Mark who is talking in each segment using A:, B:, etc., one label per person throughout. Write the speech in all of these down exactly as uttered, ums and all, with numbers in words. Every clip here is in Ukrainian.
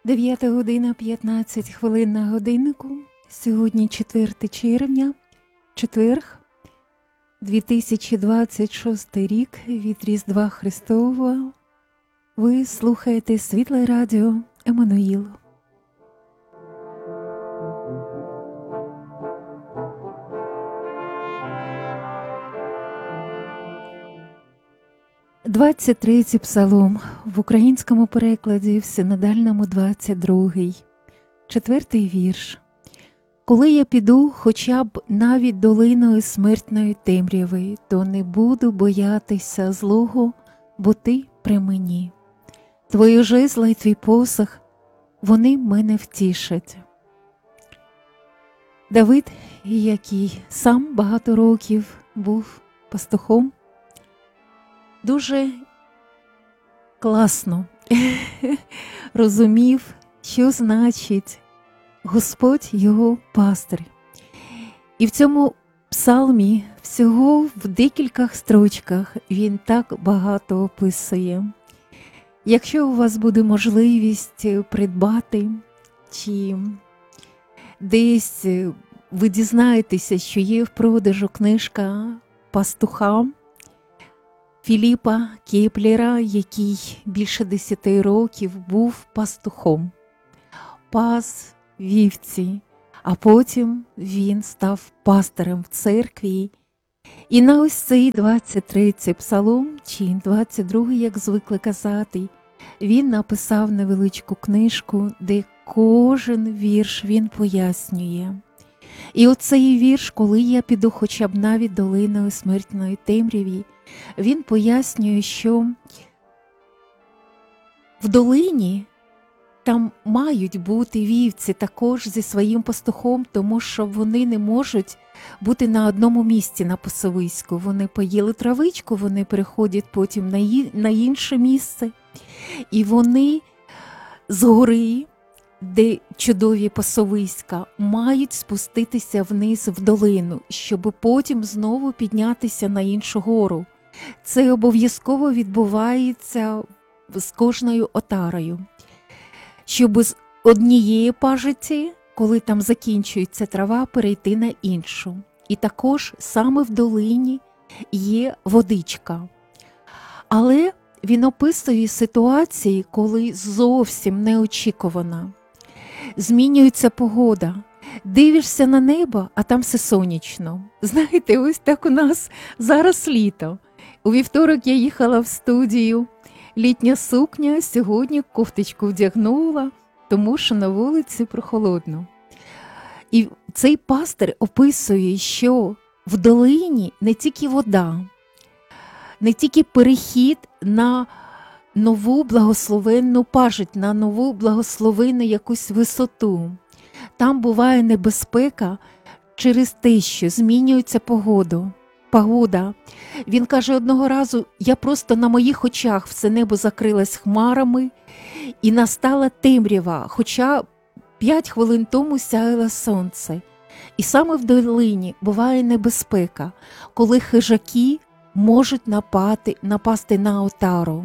A: дев'ята година п'ятнадцять хвилин на годиннику. Сьогодні четверте червня, четверг, дві тисячі двадцять шостий рік від Різдва Христового. Ви слухаєте Світле Радіо Еммануїл. двадцять третій псалом в українському перекладі, в синодальному двадцять другий, четвертий вірш. «Коли я піду хоча б навіть долиною смертної темряви, то не буду боятися злого, бо ти при мені. Твої жезла й твій посох, вони мене втішать». Давид, який сам багато років був пастухом, дуже класно розумів, що значить Господь його пастир. І в цьому псалмі всього в декількох строчках він так багато описує. Якщо у вас буде можливість придбати, чи десь ви дізнаєтеся, що є в продажу книжка пастуха Філіпа Кеплера, який більше десяти років був пастухом, пас вівці, а потім він став пастирем в церкві. І на ось цей двадцять третій псалом, чи двадцять другий, як звикли казати, він написав невеличку книжку, де кожен вірш він пояснює. І оцей вірш, коли я піду хоча б навіть долиною смертної темряві, він пояснює, що в долині там мають бути вівці також зі своїм пастухом, тому що вони не можуть бути на одному місці на пасовиську. Вони поїли травичку, вони переходять потім на, ї... на інше місце. І вони з гори, де чудові пасовиська, мають спуститися вниз в долину, щоб потім знову піднятися на іншу гору. Це обов'язково відбувається з кожною отарою. Щоб з однієї пажиці, коли там закінчується трава, перейти на іншу. І також саме в долині є водичка. Але він описує ситуації, коли зовсім неочікувано змінюється погода. Дивишся на небо, а там все сонячно. Знаєте, ось так у нас зараз літо. У вівторок я їхала в студію, літня сукня, сьогодні кофточку вдягнула, тому що на вулиці прохолодно. І цей пастир описує, що в долині не тільки вода, не тільки перехід на нову благословенну пажить, на нову благословенну якусь висоту. Там буває небезпека через те, що змінюється погода. Погода. Він каже, одного разу, я просто на моїх очах все небо закрилось хмарами і настала темрява, хоча п'ять хвилин тому сяяло сонце. І саме в долині буває небезпека, коли хижаки можуть напати, напасти на отару.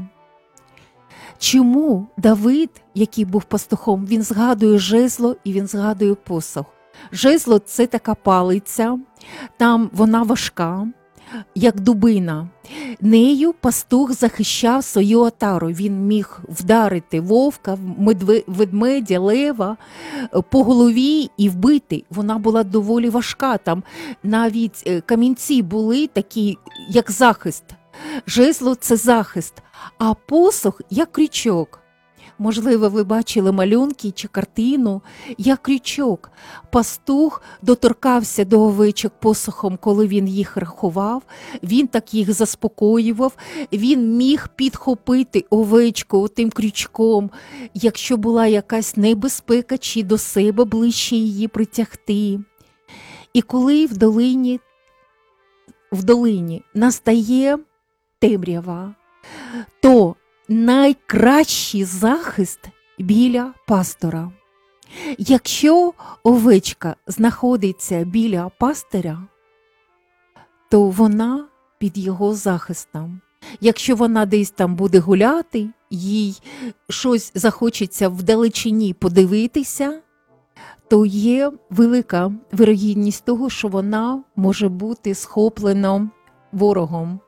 A: Чому Давид, який був пастухом, він згадує жезло і він згадує посох? Жезло – це така палиця, там вона важка, як дубина. Нею пастух захищав свою отару. Він міг вдарити вовка, ведмедя, лева по голові і вбити. Вона була доволі важка, там навіть камінці були такі, як захист. Жезло – це захист, а посох – як крючок. Можливо, ви бачили малюнки чи картину, як крючок. Пастух доторкався до овечок посохом, коли він їх рахував, він так їх заспокоював, він міг підхопити овечку тим крючком, якщо була якась небезпека, чи до себе ближче її притягти. І коли в долині, в долині настає темрява, то найкращий захист біля пастора. Якщо овечка знаходиться біля пастиря, то вона під його захистом. якщо вона десь там буде гуляти, їй щось захочеться вдалечині подивитися, то є велика вирогідність того, що вона може бути схоплена ворогом.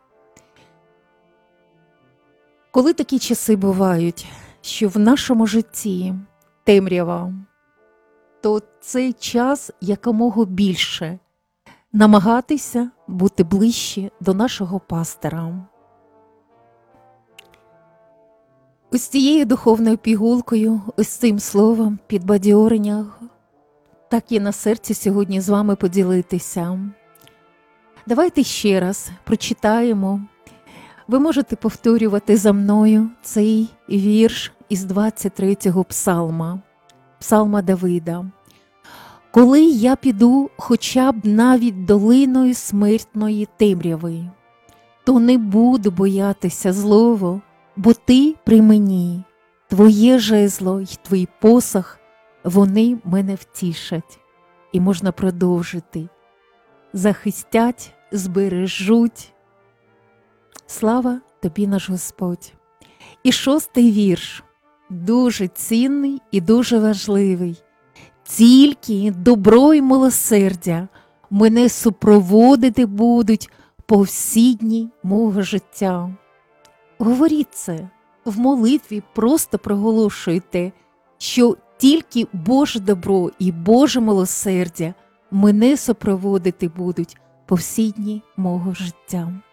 A: Коли такі часи бувають, що в нашому житті темрява, то цей час якомога більше намагатися бути ближче до нашого пастора. Ось цією духовною пігулкою, ось цим словом підбадьорення, так і на серці сьогодні з вами поділитися. Давайте ще раз прочитаємо. Ви можете повторювати за мною цей вірш із двадцять третього псалма, псалма Давида. «Коли я піду хоча б навіть долиною смертної темряви, то не буду боятися злого, бо ти при мені, твоє жезло й твій посох, вони мене втішать». І можна продовжити. Захистять, збережуть. Слава тобі, наш Господь. І шостий вірш, дуже цінний і дуже важливий. «Тільки добро й милосердя мене супроводити будуть по всі дні мого життя». Говоріть це, в молитві просто проголошуйте, що тільки Боже добро і Боже милосердя мене супроводити будуть по всі дні мого життя.